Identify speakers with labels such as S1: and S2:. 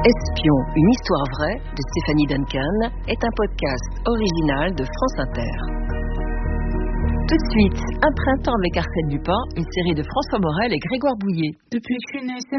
S1: Espion, une histoire vraie de Stéphanie Duncan est un podcast original de France Inter. Tout de suite, Un printemps avec Arsène Lupin, une série de François Morel et Grégoire Bouillet.
S2: Depuis qu'une